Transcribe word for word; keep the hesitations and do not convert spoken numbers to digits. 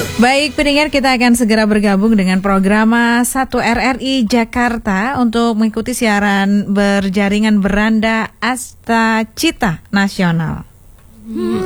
Baik pendengar, kita akan segera bergabung dengan Programa satu R R I Jakarta untuk mengikuti siaran berjaringan beranda Asta Cita Nasional. Hmm.